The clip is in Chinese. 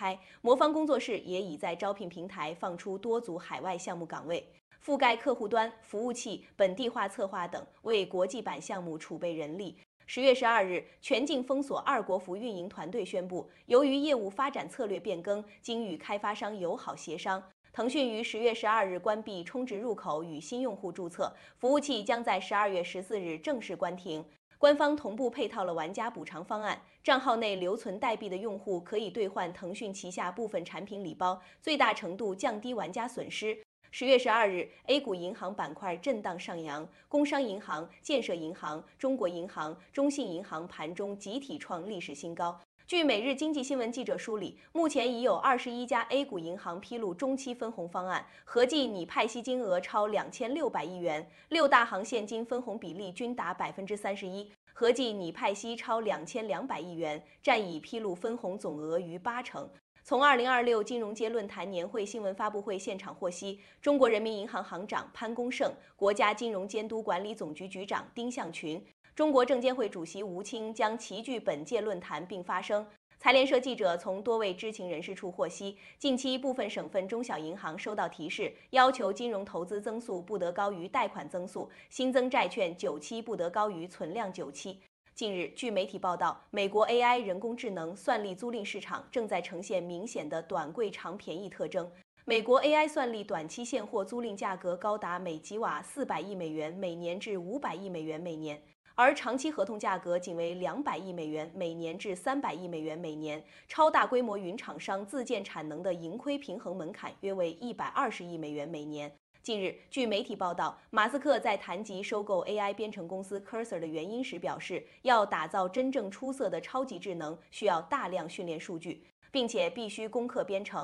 开，魔方工作室也已在招聘平台放出多组海外项目岗位，覆盖客户端、服务器、本地化策划等，为国际版项目储备人力。10月12日，全境封锁2国服运营团队宣布，由于业务发展策略变更，经与开发商友好协商，腾讯于10月12日关闭充值入口与新用户注册，服务器将在12月14日正式关停。官方同步配套了玩家补偿方案，账号内留存代币的用户可以兑换腾讯旗下部分产品礼包，最大程度降低玩家损失。10月12日 ，A 股银行板块震荡上扬，工商银行、建设银行、中国银行、中信银行盘中集体创历史新高。据每日经济新闻记者梳理，目前已有21家 A 股银行披露中期分红方案，合计拟派息金额超2600亿元，6大行现金分红比例均达31%，合计拟派息超2200亿元，占已披露分红总额逾80%。从2026金融街论坛年会新闻发布会现场获悉，中国人民银行行长潘功胜、国家金融监督管理总局局长丁向群、中国证监会主席吴清将齐聚本届论坛并发声。财联社记者从多位知情人士处获悉，近期部分省份中小银行收到提示，要求金融投资增速不得高于贷款增速，新增债券久期不得高于存量久期。近日，据媒体报道，美国 AI 人工智能算力租赁市场正在呈现明显的短贵长便宜特征。美国 AI 算力短期现货租赁价格高达每吉瓦400亿美元每年至500亿美元每年，而长期合同价格仅为200亿美元每年至300亿美元每年。超大规模云厂商自建产能的盈亏平衡门槛约为120亿美元每年。近日，据媒体报道，马斯克在谈及收购 AI 编程公司 Cursor 的原因时表示，要打造真正出色的超级智能，需要大量训练数据，并且必须攻克编程。